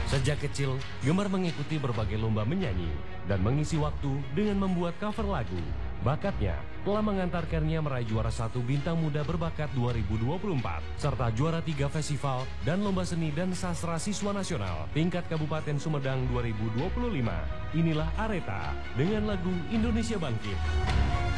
Sejak kecil, gemar mengikuti berbagai lomba menyanyi dan mengisi waktu dengan membuat cover lagu. Bakatnya telah mengantarkannya meraih juara 1 Bintang Muda Berbakat 2024, serta juara 3 festival dan lomba seni dan sastra siswa nasional tingkat Kabupaten Sumedang 2025. Inilah Aretha dengan lagu Indonesia Bangkit.